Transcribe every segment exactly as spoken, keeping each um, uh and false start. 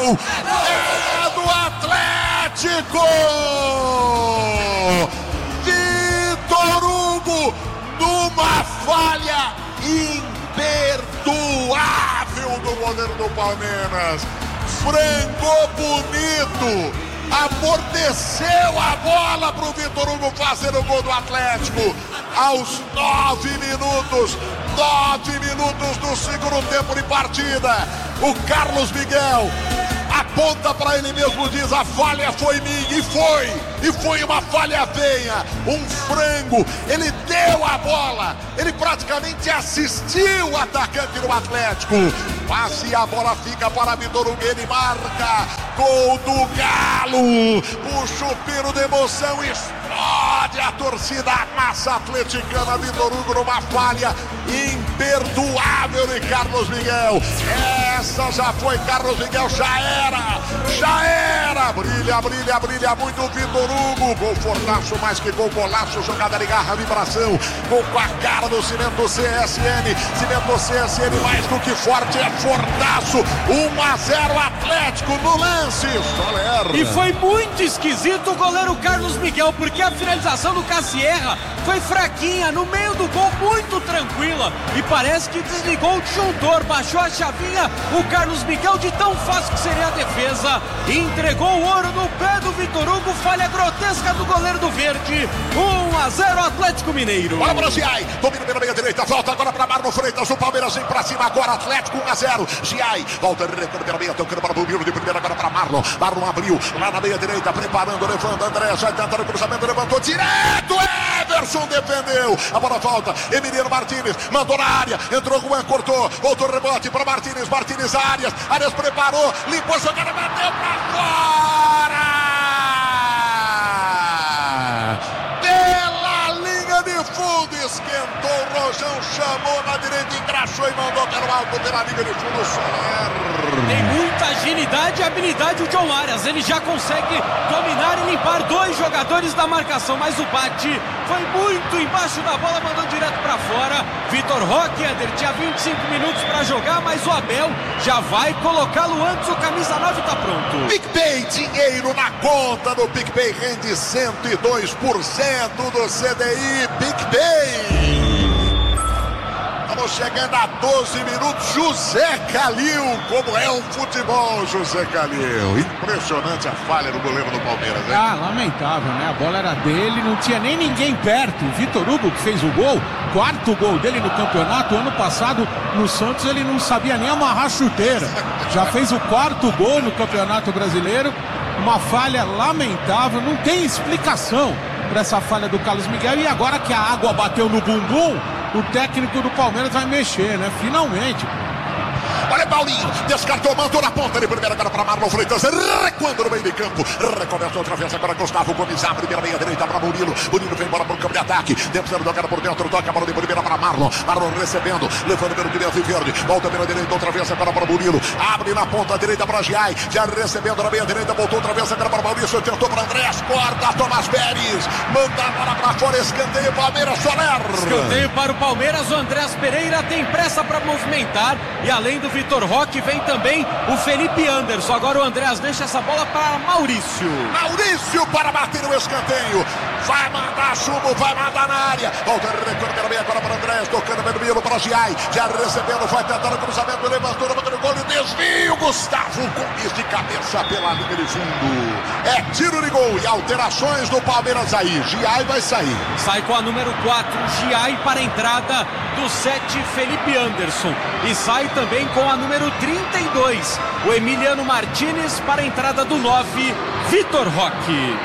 gol é do Atlético! Vitor Hugo numa falha imperdoável do goleiro do Palmeiras. Frangou bonito, amorteceu a bola pro Vitor Hugo fazer o gol do Atlético aos nove minutos. Nove minutos do segundo tempo de partida. O Carlos Miguel aponta para ele mesmo, diz: a falha foi minha, e foi, e foi uma falha feia, um frango. Ele deu a bola, ele praticamente assistiu o atacante do Atlético. Passe e a bola fica para Vitor Hugo, ele marca, gol do Galo. O chupeiro de emoção explode a torcida, a massa atleticana. Vitor Hugo numa falha imperdoável de Carlos Miguel. Essa já foi, Carlos Miguel, já era, já era. Brilha, brilha, brilha muito o Vitor Hugo. Gol fortaço, mais que gol, golaço, jogada de garra, vibração. Gol com a cara do Cimento C S N. Cimento C S N mais do que forte, é fortaço. um a zero Atlético no lance. Soler. E foi muito esquisito o goleiro Carlos Miguel, porque a finalização do Cassierra foi fraquinha, no meio do gol, muito tranquila. E parece que desligou o disjuntor, baixou a chavinha o Carlos Miguel, de tão fácil que seria a defesa. Entregou o ouro no pé do Vitor Hugo, falha grotesca do goleiro do Verde. um a zero Atlético Mineiro. Bola para o Giai, domina pela meia direita, volta agora para Marlon Freitas, o Palmeiras vem para cima agora, Atlético um a zero. Giai, volta recuando pela meia, tocando para o Murilo de primeira agora para Marlon. Marlon abriu lá na meia direita, preparando, levando André, já tentando o cruzamento, levantou direto, Everson defendeu, a bola volta, Emiliano Martínez mandou na área, entrou Juan, cortou, outro rebote para Martínez, Martínez Arias, Arias preparou, limpou a jogada, bateu para fora! Pela linha de fundo, esquentou o Rojão, chamou na direita, engraxou e mandou pelo alto pela linha de fundo, Soler. Tem muita agilidade e habilidade o John Arias, ele já consegue dominar e limpar dois jogadores da marcação, mas o bate foi muito embaixo da bola, mandou direto para fora. Vitor Roque, Eder, tinha vinte e cinco minutos para jogar, mas o Abel já vai colocá-lo antes, o camisa nove está pronto. PicPay, dinheiro na conta do PicPay, rende cento e dois por cento do C D I, PicPay. Estamos chegando a doze minutos, José Calil, como é o futebol, José Calil. Impressionante a falha do goleiro do Palmeiras, hein? Ah, lamentável, né? A bola era dele, não tinha nem ninguém perto. O Vitor Hugo, que fez o gol, quarto gol dele no campeonato. Ano passado, no Santos, ele não sabia nem amarrar a chuteira. Já fez o quarto gol no Campeonato Brasileiro. Uma falha lamentável, não tem explicação para essa falha do Carlos Miguel. E agora que a água bateu no bumbum, o técnico do Palmeiras vai mexer, né? Finalmente. Olha Paulinho, descartou, mandou na ponta de primeira, agora para Marlon Freitas, recuando no meio de campo, recomeça outra vez, agora Gustavo Gomes, a primeira meia direita para Murilo, Murilo vem embora para o campo de ataque, Dempsey toca por dentro, toca a bola de primeira para Marlon, Marlon recebendo, levando pelo direito e verde, volta pela direita, outra vez agora para Murilo, abre na ponta direita para Giai, já recebendo na meia direita, voltou outra vez agora para Maurício, tentou para Andrés, corta, Tomás Pérez, manda a bola para fora, escanteio, Palmeiras, Soler. Escanteio para o Palmeiras, o Andrés Pereira tem pressa para movimentar, e além do Vitor Roque, vem também o Felipe Anderson. Agora o Andrés deixa essa bola para Maurício. Maurício para bater o escanteio. Vai mandar chumbo, vai mandar na área. Volta recuando pela meia agora para Andrés, tocando pelo meio para Giai. Já recebendo, vai tentando o cruzamento, levantou, levantou o gol e desvio. Gustavo Gomes de cabeça pela linha de fundo. É tiro de gol e alterações do Palmeiras aí. Giai vai sair. Sai com a número quatro, Giai, para a entrada do sete, Felipe Anderson. E sai também com a número trinta e dois, o Emiliano Martínez, para a entrada do nove, Vitor Roque.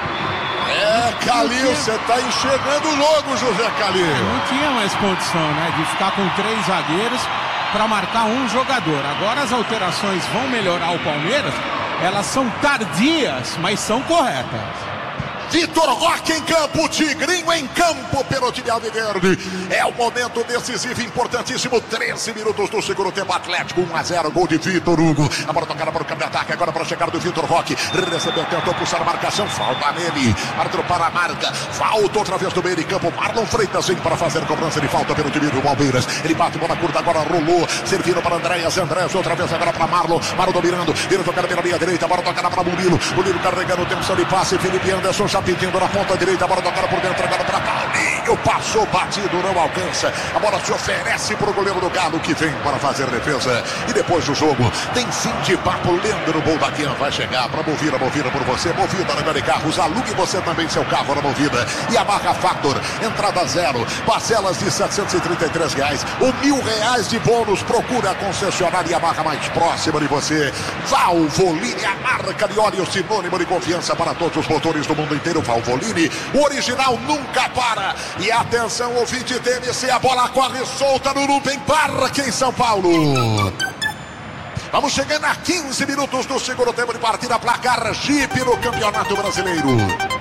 É, Calil, você está enxergando o jogo, José Calil. Não tinha mais condição, né, de ficar com três zagueiros para marcar um jogador. Agora as alterações vão melhorar o Palmeiras, elas são tardias, mas são corretas. Vitor Roque em campo, Tigrinho em campo pelo time alviverde. É o momento decisivo, importantíssimo. treze minutos do segundo tempo. Atlético um a zero, gol de Vitor Hugo. A bola tocada para o campo de ataque, agora para a chegada do Vitor Roque. Recebeu, tentou puxar a marcação, falta nele. Árbitro para a marca, falta outra vez do meio de campo. Marlon Freitas vem para fazer cobrança de falta pelo time do Palmeiras. Ele bate, bola curta, agora rolou. Servindo para Andréas, Andréas outra vez agora para Marlon. Marlon dominando, vira tocada pela linha direita, bola tocada para Murilo. Murilo carregando, tensão de passe. Felipe Anderson já pedindo na ponta direita, a bola tocada por dentro, agora para Paulinho, passou batido, não alcança, a bola se oferece para o goleiro do Galo, que vem para fazer defesa, e depois do jogo, tem fim de papo. Leandro Boldaquian vai chegar para Movida, Movida por você, Movida na de carros, alugue você também seu carro na Movida, e a Marca Factor, entrada zero, parcelas de setecentos e trinta e três reais, ou mil reais de bônus. Procura a concessionária Yamaha mais próxima de você. Valvoline, a marca de óleo sinônimo de confiança para todos os motores do mundo inteiro. Valvoline, o original nunca para. E atenção, ouvinte T M C, a bola corre solta no Nubem Parque em São Paulo. Vamos chegando a quinze minutos do segundo tempo de partida. Placar Jeep no Campeonato Brasileiro.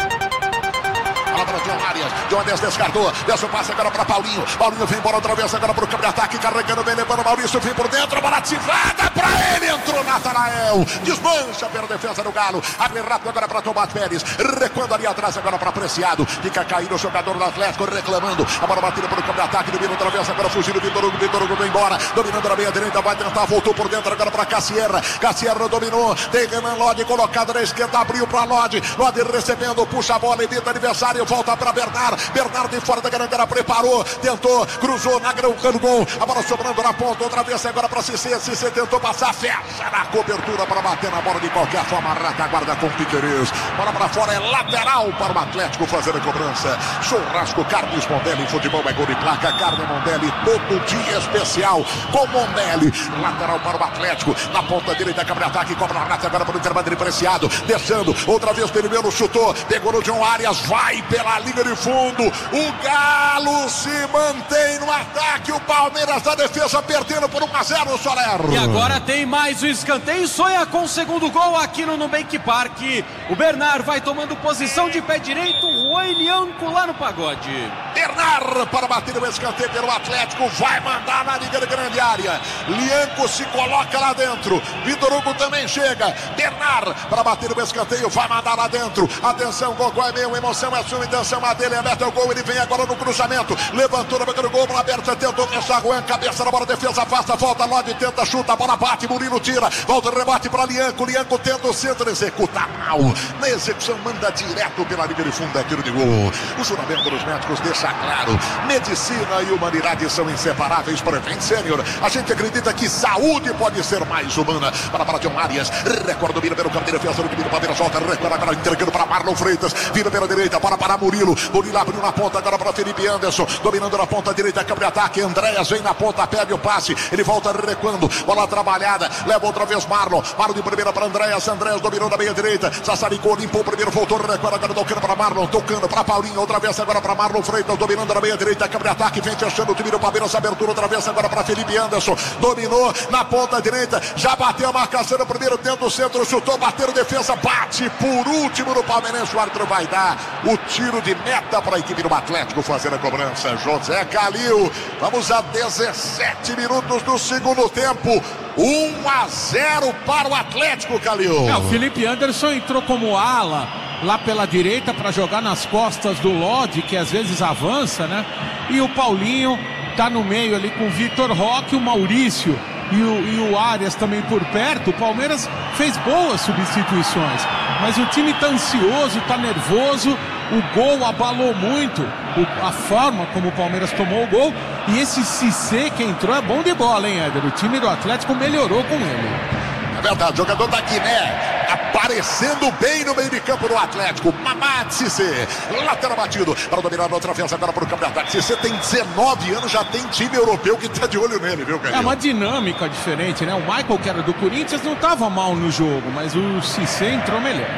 Bola para John Arias, John Arias descartou, desce o passe agora para Paulinho, Paulinho vem embora outra vez agora para o campo de ataque, carregando bem, levando Maurício, vem por dentro, bola ativada para ele, entrou Natanael, desmancha pela defesa do Galo, abre rápido agora para Tomás Pérez, recuando ali atrás agora para Preciado, fica caindo o jogador do Atlético, reclamando, a bola batida para o campo de ataque, domina outra vez agora fugindo, Vitor Hugo, Vitor Hugo vem embora, dominando na meia direita, vai tentar, voltou por dentro agora para Cassierra, Cassierra dominou, tem Renan Lodi colocado na esquerda, abriu para Lodi, Lodi recebendo, puxa a bola, evita adversário, volta para Bernard, Bernard de fora da garantera, preparou, tentou, cruzou na grão, gol, a bola sobrando na ponta, outra vez agora para Cissé, Cissé tentou passar, fecha na cobertura para bater na bola de qualquer forma, retaguarda com Piquerez, bola para fora, é lateral para o Atlético fazer a cobrança. Churrasco Carnes Mondelli, futebol é gol de placa, Carne Mondelli, todo dia especial com Mondelli, lateral para o Atlético, na ponta direita, câmara de ataque, cobra na rata agora para o intervalo de Preciado, deixando, outra vez primeiro chutou, pegou no John Arias, vai pela linha de fundo, o Galo se mantém no ataque, o Palmeiras da defesa perdendo por um a zero, Soler. E agora tem mais o escanteio, sonha com o segundo gol aqui no Nubank Park. O Bernard vai tomando posição de pé direito, o Elianco lá no pagode. Bernard para bater o escanteio pelo Atlético, vai mandar na liga de grande área. Lianco se coloca lá dentro, Vitor Hugo também chega. Bernard para bater o escanteio, vai mandar lá dentro. Atenção, Gogó é meu, emoção é sua, intenção é dele, é meta o gol, ele vem agora no cruzamento, levantou na boca do gol, bola aberta, tentou fechar, Juan, cabeça na bola, defesa afasta, volta, Lodi tenta, chuta, a bola bate, Murilo tira, volta, rebate para Lianco, Lianco tenta o centro, executa mal, na execução manda direto pela linha de fundo, é tiro de gol. O juramento dos médicos deixa claro, medicina e humanidade são inseparáveis. Prevent Sênior, a gente acredita que saúde pode ser mais humana. Para para John Arias, recorda, vira pelo campo de defesa do time do Palmeiras, volta, recorda agora entregando para Marlon Freitas, vira pela direita, para para Murilo, Murilo abriu na ponta agora para Felipe Anderson, dominando na ponta direita, campo de ataque, Andréas vem na ponta, pede o passe, ele volta recuando, bola trabalhada, leva outra vez Marlon, Marlon de primeira para Andréas, Andréas dominou na meia direita, Sassaricou, limpou o primeiro, voltou, recuando agora tocando para Marlon, tocando para Paulinho, outra vez agora para Marlon Freitas, dominando na meia direita, campo de ataque, vem fechando o time do Palmeiras, abertura outra vez agora para Felipe Anderson, dominou na ponta direita, já bateu a marcação no primeiro, dentro do centro, chutou, bateu defesa, bate por último no Palmeirense, o árbitro vai dar o tiro de meta para a equipe do Atlético fazer a cobrança. José Calil, vamos a dezessete minutos do segundo tempo, um a zero para o Atlético, Calil. É, o Felipe Anderson entrou como ala lá pela direita para jogar nas costas do Lodi, que às vezes avança, né? E o Paulinho tá no meio ali com o Vitor Roque, o Maurício e o, e o Arias também por perto. O Palmeiras fez boas substituições, mas o time tá ansioso, tá nervoso. O gol abalou muito o, a forma como o Palmeiras tomou o gol. E esse Cissé que entrou é bom de bola, hein, Éder? O time do Atlético melhorou com ele. É verdade, o jogador da Guiné aparecendo bem no meio de campo do Atlético. Mamad Cissé, lateral batido para dominar outra vez agora para o campo de ataque. Cissé tem dezenove anos, já tem time europeu que está de olho nele, viu, Carlinhos? É uma dinâmica diferente, né? O Michael, que era do Corinthians, não estava mal no jogo, mas o Cissé entrou melhor.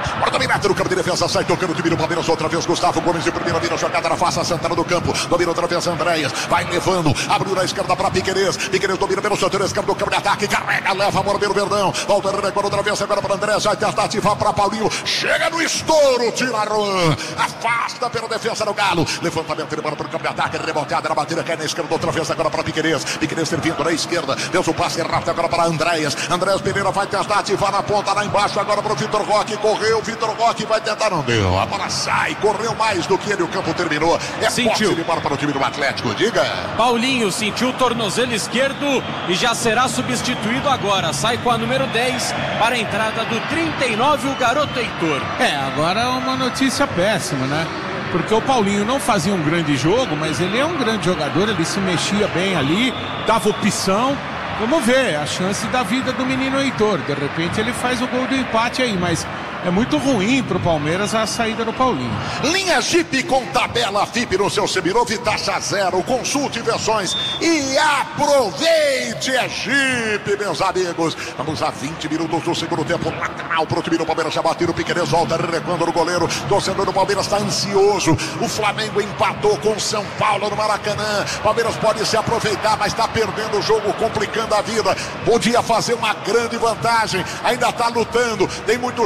Bora dominado no campo de defesa, sai tocando, domina o Palmeiras outra vez, Gustavo Gomes de primeira, vira jogada na face, Santana do campo, domina outra vez Andréas, vai levando, abriu na esquerda para Piquerez, Piquerez domina pelo setor esquerdo do campo de ataque, carrega, leva a bola pelo Verdão, volta a recuar outra vez, agora para Andréas, vai tentar ativar para Paulinho, chega no estouro, tira Aruan, afasta pela defesa do Galo, levantamento de bola para o campo de ataque, reboteada na batida, cai na esquerda outra vez, agora para Piquerez, Piquerez servindo na esquerda, deu o passe rápido agora para Andréas, Andréas Pereira vai tentar ativar na ponta, lá embaixo, agora para o Vitor Roque, correu, Vitor Roque vai tentar, não deu, a bola sai, correu mais do que ele, o campo terminou, é posse de bola para o time do Atlético, diga. Paulinho sentiu o tornozelo esquerdo e já será substituído agora, sai com a número dez para a entrada do trinta e nove, o garoto Heitor. É, agora é uma notícia péssima, né? Porque o Paulinho não fazia um grande jogo, mas ele é um grande jogador, ele se mexia bem ali, dava opção. Vamos ver, a chance da vida do menino Heitor. De repente ele faz o gol do empate aí, mas é muito ruim pro Palmeiras a saída do Paulinho. Linha Jeep com tabela F I P no seu Seminovit, taxa zero, consulte versões e aproveite, é Jeep, meus amigos. Vamos a vinte minutos do segundo tempo, lateral pro time do Palmeiras, já bateu o Piquerez, volta recuando no goleiro, torcedor do Palmeiras está ansioso, o Flamengo empatou com o São Paulo no Maracanã, Palmeiras pode se aproveitar, mas está perdendo o jogo, complicando a vida, podia fazer uma grande vantagem, ainda está lutando, tem muito